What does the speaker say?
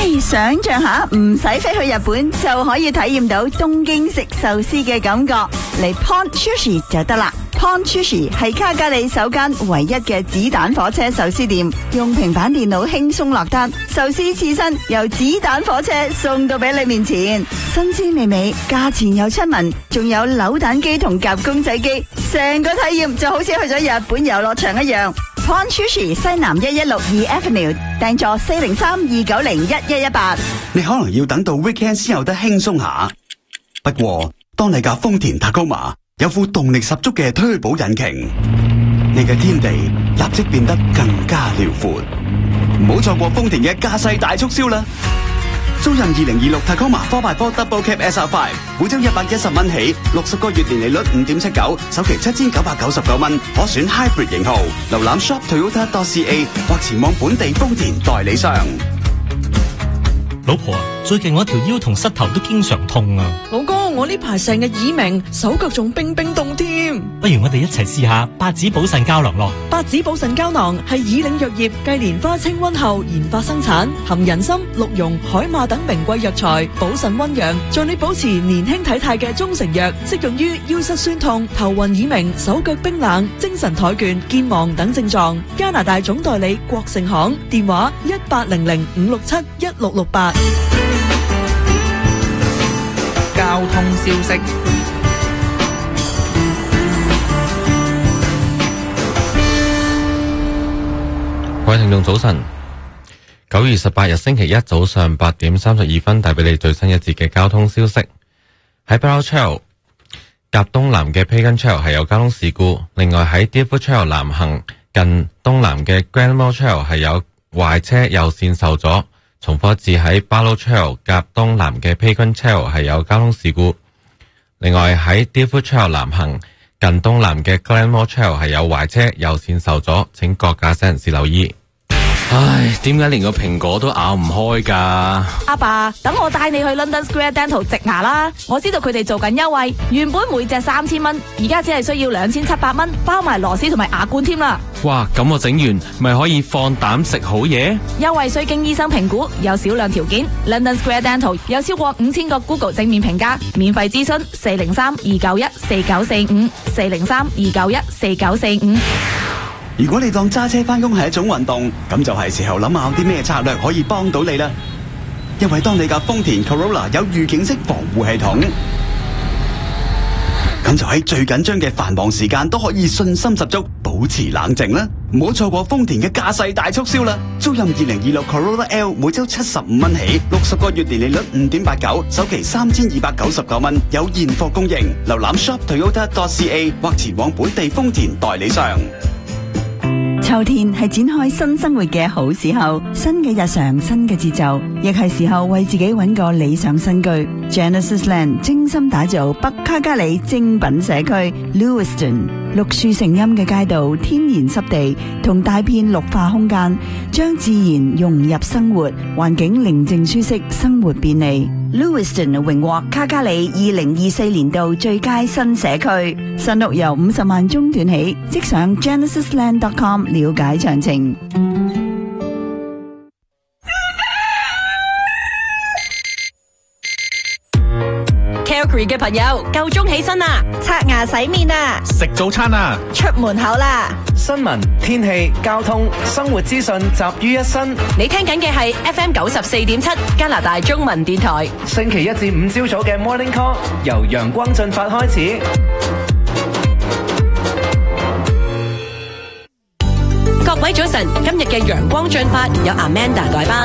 想象下，唔使飛去日本就可以體驗到東京食壽司嘅感覺，嚟 Pon Sushi 就得啦。Pon Sushi 係卡加里首間唯一嘅子彈火車壽司店，用平板電腦輕鬆落單，壽司刺身由子彈火車送到俾你面前，新鮮美味，價錢又親民，仲有扭蛋機同夾公仔機，成個體驗就好似去咗日本遊樂場一樣。Pon Sushi 西南1162 Avenue 訂座403-290-1118。 你可能要等到 weekend 先有得輕鬆下，不過當你架豐田 Tacoma 有副動力十足嘅推保引擎，你嘅天地立即變得更加遼闊。唔好錯過豐田嘅駕駛大促銷啦！租任2026 Tacoma 4x4 Double Cab SR5，每周110蚊起，60個月年利率5.79，首期7999蚊，可選 Hybrid 型號。瀏覽 shop.toyota.ca 或前往本地豐田代理商。 老婆，最近我條腰同膝頭都經常痛啊！ 老公，我呢排成日耳鳴，手腳仲冰冰凍添。 不如我哋一齊試下八子補腎膠囊咯。 八子補腎膠囊係以嶺藥業繼蓮花清瘟後研發生產，含人參、鹿茸、海馬等名貴藥材，補腎溫陽，助你保持年輕體態嘅中成藥，適用於腰膝酸痛、頭暈耳鳴、手腳冰冷、精神怠倦、健忘等症狀。加拿大總代理國盛行，電話1800-567-1668。 交通消息， 各位聽眾早晨，9月18日星期一早上8點32分，帶俾你最新一節嘅交通消息。喺 Barrow Trail 夾東南嘅 Pagan Trail 係有交通事故，另外喺 Deerfoot Trail 南行近東南嘅 Granmore Trail 係有壞車右線受阻。重複一次，喺 Barlow Trail 夾東南嘅 Pagan Trail 係有交通事故。另外喺 Deerfoot Trail 南行近東南嘅 Glenmore Trail 係有壞車右線受阻，請各駕駛人士留意。唉，點解連個蘋果都咬唔開㗎？ 阿爸，等我帶你去 London Square Dental 植牙啦！我知道佢哋做緊優惠，原本每隻3000蚊，而家只係需要2700蚊，包埋螺絲同埋牙冠添啦。 哇，咁我整完咪可以放膽食好嘢？ 優惠需經醫生評估，有少量條件。London Square Dental 有超過5000個 Google 正面評價，免費諮詢403-291-4945 403-291-4945。 如果你當揸車返工係一種運動，咁就係時候諗下有啲咩策略可以幫到你啦。因為當你架豐田 Corolla 有預警式防護系統，咁就喺最緊張嘅繁忙時間都可以信心十足，保持冷靜啦。唔好錯過豐田嘅駕駛大促銷啦！租任2026 Corolla L 每周75蚊起，60個月年利率5.89，首期3299蚊，有現貨供應。瀏覽 shop.toyota.ca 或前往本地豐田代理商。 秋天係展開新生活嘅好時候，新嘅日常，新嘅節奏，亦係時候為自己揾個理想新居。Genesis Land 精心打造北卡加里精品社區 Lewiston， 綠樹成蔭嘅街道，天然濕地同大片綠化空間，將自然融入生活，環境寧靜舒適，生活便利。Lewiston 榮獲卡加里2024年度最佳新社區，新屋由50萬中段起，即上 genesisland.com 了解詳情。 Calgary 嘅朋友，夠鐘起身啦，刷牙洗面啦， 食早餐啦， 出門口啦。 新聞、天氣、交通、生活資訊集於一身。 你聽緊嘅係 FM 94.7加拿大中文電台。 星期一至五朝早嘅 Morning Call， 由陽光進發開始。 各位早晨，今日嘅陽光進發有 Amanda 代班。